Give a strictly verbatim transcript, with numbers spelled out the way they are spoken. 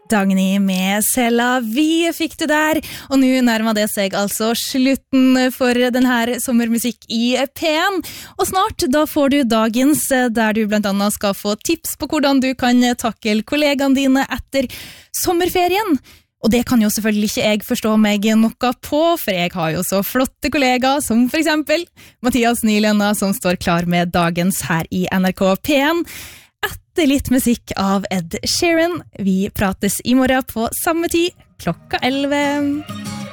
Dagny med Sela, vi fikk du der, og nå nærmer det seg altså slutten for denne sommermusikk i P en, og snart da får du dagens, der du blant annet skal få tips på hvordan du kan takle kollegaene dine etter sommerferien. Og det kan jo selvfølgelig ikke jeg forstå meg noe på, for jeg har jo så flotte kollegaer som for eksempel Mathias Nylenda, som står klar med dagens her i N R K P en. Etter litt musikk av Ed Sheeran. Vi prates i morgen på samme tid, klokka elleve.